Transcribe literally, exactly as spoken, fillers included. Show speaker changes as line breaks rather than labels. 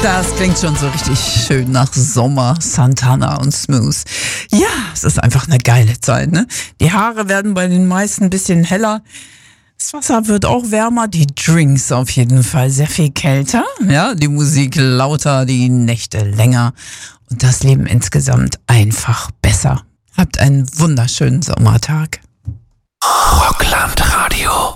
Das klingt schon so richtig schön nach Sommer, Santana und Smooth. Ja, es ist einfach eine geile Zeit, ne? Die Haare werden bei den meisten ein bisschen heller. Das Wasser wird auch wärmer, die Drinks auf jeden Fall sehr viel kälter. Ja, die Musik lauter, die Nächte länger und das Leben insgesamt einfach besser. Habt einen wunderschönen Sommertag.
Rockland Radio.